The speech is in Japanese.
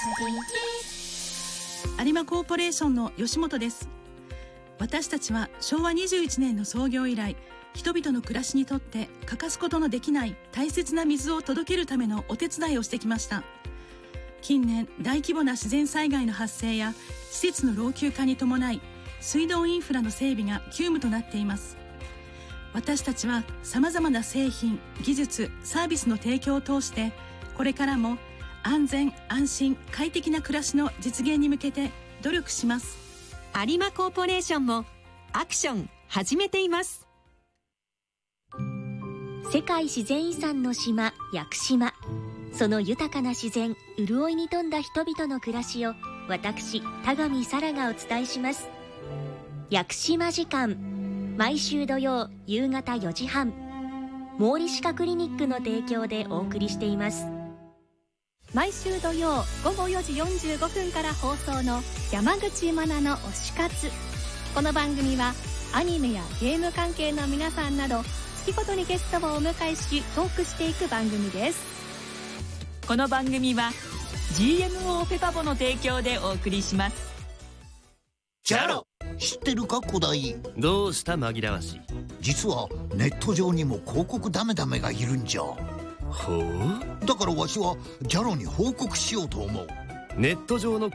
有馬コーポレーションの吉本です。私たちは昭和21年の創業以来、人々の暮らしにとって欠かすことのできない大切な水を届けるためのお手伝いをしてきました。近年、大規模な自然災害の発生や施設の老朽化に伴い、水道インフラの整備が急務となっています。私たちは様々な製品、技術、サービスの提供を通して、これからも安全・安心・快適な暮らしの実現に向けて努力します。 有馬コーポレーションもアクション始めています。 世界自然遺産の島、屋久島。その豊かな自然、潤いに富んだ人々の暮らしを私、田上沙羅がお伝えします。屋久島時間、毎週土曜夕方4時半、毛利歯科クリニックの提供でお送りしています。 毎週土曜午後4時45分から放送の山口真奈の推し活。この番組はアニメやゲーム関係の皆さんなど月ごとにゲストをお迎えしトークしていく番組です。 この番組は GMO ペパボの提供でお送りします。 ジャロ、知ってるか古代。 どうした紛らわしい。 実はネット上にも広告ダメダメがいるんじゃ。 ほう。 だからわしはジャロに報告しようと思う。 ネット上の